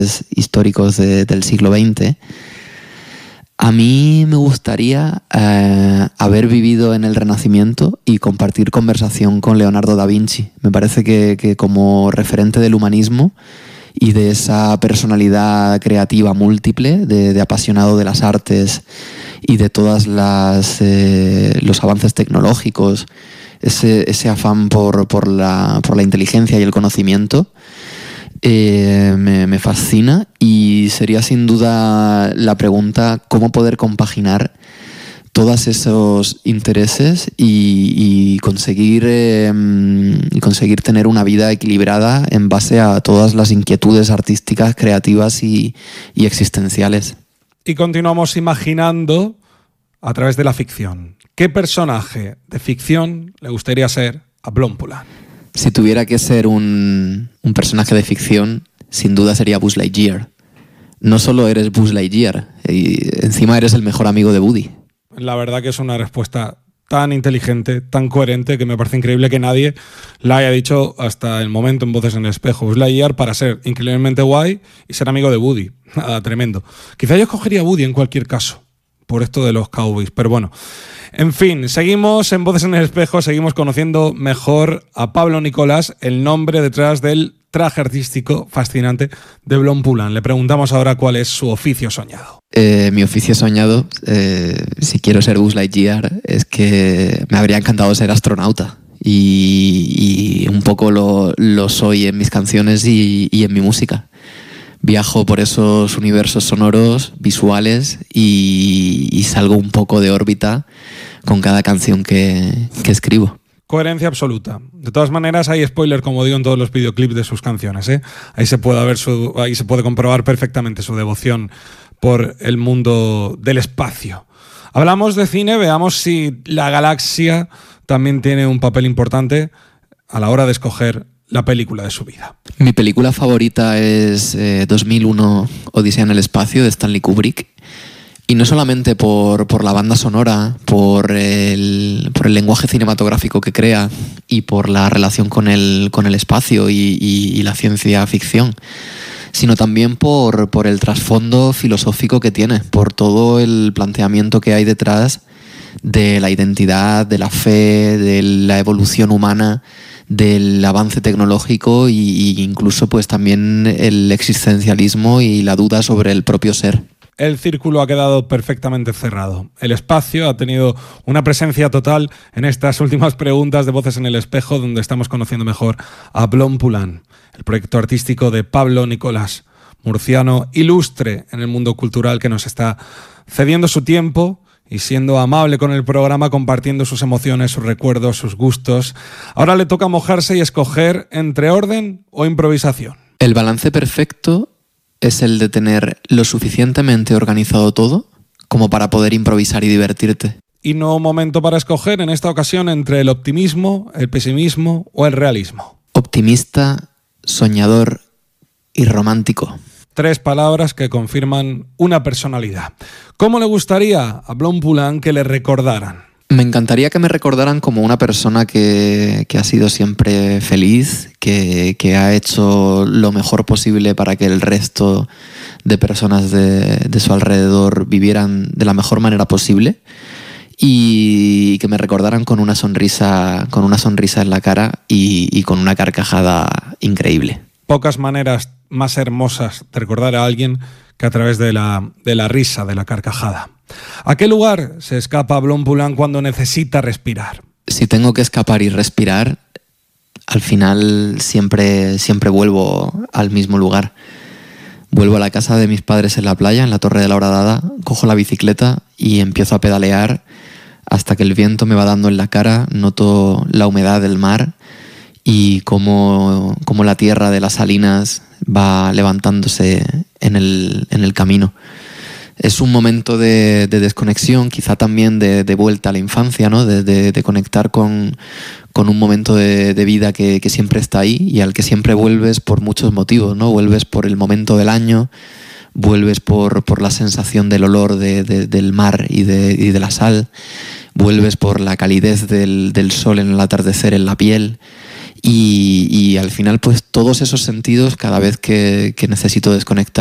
históricos del siglo XX. A mí me gustaría haber vivido en el Renacimiento y compartir conversación con Leonardo da Vinci. Me parece que como referente del humanismo y de esa personalidad creativa múltiple, de apasionado de las artes y de todos los avances tecnológicos, ese afán por la inteligencia y el conocimiento, me fascina, y sería sin duda la pregunta cómo poder compaginar todos esos intereses y conseguir tener una vida equilibrada en base a todas las inquietudes artísticas, creativas y existenciales. Y continuamos imaginando a través de la ficción. ¿Qué personaje de ficción le gustaría ser a Blompulan? Si tuviera que ser un personaje de ficción, sin duda sería Buzz Lightyear. No solo eres Buzz Lightyear, y encima eres el mejor amigo de Woody. La verdad que es una respuesta tan inteligente, tan coherente, que me parece increíble que nadie la haya dicho hasta el momento en Voces en el Espejo. Buzz Lightyear para ser increíblemente guay y ser amigo de Woody. Nada, tremendo. Quizá yo escogería a Woody en cualquier caso, por esto de los cowboys, pero bueno. En fin, seguimos en Voces en el Espejo, seguimos conociendo mejor a Pablo Nicolás, el nombre detrás del traje artístico fascinante de Blompulan. Le preguntamos ahora cuál es su oficio soñado. Mi oficio soñado, si quiero ser Buzz Lightyear, es que me habría encantado ser astronauta. Y un poco lo soy en mis canciones y en mi música. Viajo por esos universos sonoros, visuales, y salgo un poco de órbita con cada canción que escribo. Coherencia absoluta. De todas maneras, hay spoiler, como digo, en todos los videoclips de sus canciones, ¿eh? Ahí se puede comprobar perfectamente su devoción por el mundo del espacio. Hablamos de cine, veamos si la galaxia también tiene un papel importante a la hora de escoger la película de su vida. Mi película favorita es 2001, Odisea en el espacio, de Stanley Kubrick. Y no solamente por la banda sonora, por el lenguaje cinematográfico que crea y por la relación con el espacio y la ciencia ficción, sino también por el trasfondo filosófico que tiene, por todo el planteamiento que hay detrás de la identidad, de la fe, de la evolución humana, del avance tecnológico e incluso pues también el existencialismo y la duda sobre el propio ser. El círculo ha quedado perfectamente cerrado. El espacio ha tenido una presencia total en estas últimas preguntas de Voces en el Espejo, donde estamos conociendo mejor a Blompulan, el proyecto artístico de Pablo Nicolás, murciano ilustre en el mundo cultural, que nos está cediendo su tiempo y siendo amable con el programa, compartiendo sus emociones, sus recuerdos, sus gustos. Ahora le toca mojarse y escoger entre orden o improvisación. El balance perfecto es el de tener lo suficientemente organizado todo como para poder improvisar y divertirte. Y no momento para escoger en esta ocasión entre el optimismo, el pesimismo o el realismo. Optimista, soñador y romántico. 3 palabras que confirman una personalidad. ¿Cómo le gustaría a Blompulan que le recordaran? Me encantaría que me recordaran como una persona que ha sido siempre feliz, que ha hecho lo mejor posible para que el resto de personas de su alrededor vivieran de la mejor manera posible, y que me recordaran con una sonrisa en la cara y con una carcajada increíble. Pocas maneras más hermosas de recordar a alguien que a través de la risa, de la carcajada. ¿A qué lugar se escapa Blompulan cuando necesita respirar? Si tengo que escapar y respirar, al final siempre vuelvo al mismo lugar. Vuelvo a la casa de mis padres en la playa, en la Torre de la Horadada, cojo la bicicleta y empiezo a pedalear hasta que el viento me va dando en la cara, noto la humedad del mar y cómo la tierra de las salinas va levantándose en el camino. Es un momento de desconexión, quizá también de vuelta a la infancia, ¿no? De conectar con un momento de vida que siempre está ahí y al que siempre vuelves por muchos motivos, ¿no? Vuelves por el momento del año, vuelves por la sensación del olor del mar y de la sal, vuelves por la calidez del sol en el atardecer en la piel Y al final, pues todos esos sentidos, cada vez que necesito desconectar,